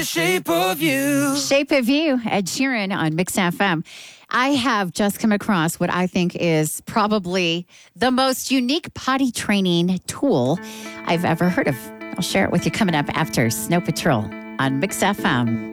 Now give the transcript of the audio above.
Shape of You. Shape of You, Ed Sheeran on Mix FM. I have just come across what I think is probably the most unique potty training tool I've ever heard of. I'll share it with you coming up after Snow Patrol on Mix FM.